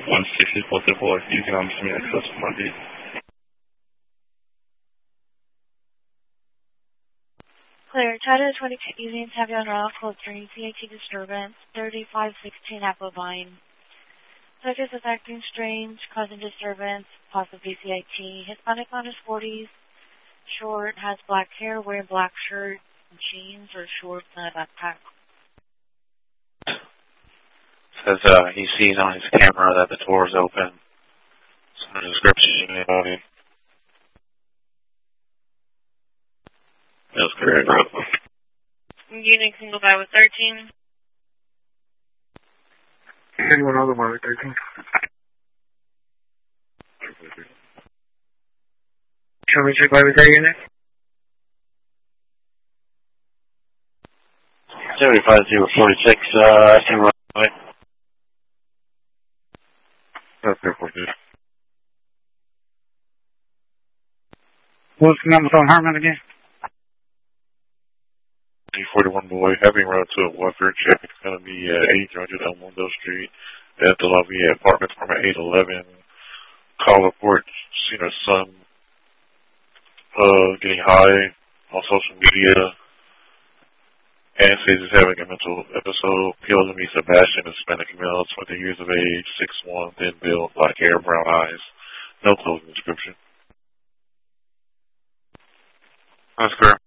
160.4, using on some access to my vehicle. Clear. Title 22 using Tavion Rock, code 3, CIT disturbance, 3516 Applevine. Subject is acting strange, causing disturbance, possibly CIT. Hispanic on his 40s, short, has black hair, wearing black shirt, jeans or shorts, and a backpack. Says he sees on his camera that the door is open. Some description about him. That's correct. Unit single guy with 13. Anyone other one with 13? Show me check by with that unit. 75046, I can run away. That's there for this. What's the number on Harmon again? 41 boy, having run to a welfare check. It's going to be 800 El Mundo Street at the lobby apartment number 811. Call report, seen her son getting high on social media. And says he's having a mental episode. PLME Sebastian, Hispanic male, 20 years of age, 6'1", thin build, black hair, brown eyes. No closing description. That's correct.